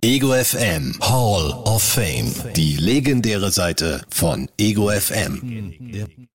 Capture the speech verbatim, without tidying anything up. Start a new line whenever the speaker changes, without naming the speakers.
Ego F M Hall of Fame. Die legendäre Seite von Ego F M.